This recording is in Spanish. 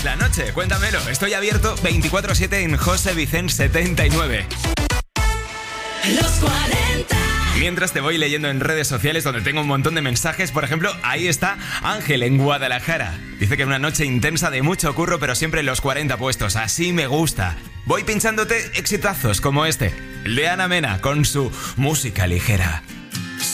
llevas la noche? Cuéntamelo. Estoy abierto 24/7 en José Vicente 79. Los 40. Mientras te voy leyendo en redes sociales donde tengo un montón de mensajes. Por ejemplo, ahí está Ángel en Guadalajara. Dice que una noche intensa de mucho curro, pero siempre en los 40 puestos. Así me gusta. Voy pinchándote exitazos como este. El de Ana Mena con su música ligera.